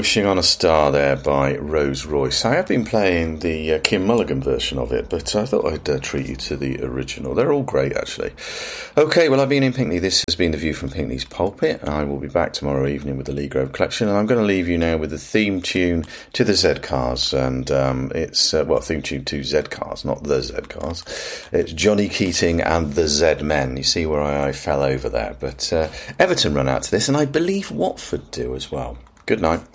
Wishing on a Star there by Rose Royce. I have been playing the Kim Mulligan version of it, but I thought I'd treat you to the original. They're all great, actually. Okay, well, I've been in Pinkney. This has been The View from Pinkney's Pulpit. I will be back tomorrow evening with the Lee Grove Collection, and I'm going to leave you now with the theme tune to the Z Cars, and it's, theme tune to Z Cars, not the Z Cars. It's Johnny Keating and the Z Men. You see where I fell over there, but Everton run out to this, and I believe Watford do as well. Good night.